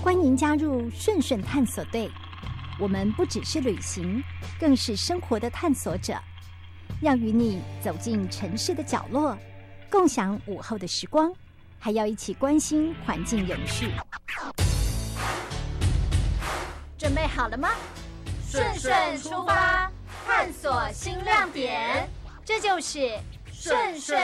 欢迎加入顺顺探索队，我们不只是旅行，更是生活的探索者。要与你走进城市的角落，共享午后的时光，还要一起关心环境永续。准备好了吗？ 顺顺出发，探索新亮点。 这就是顺顺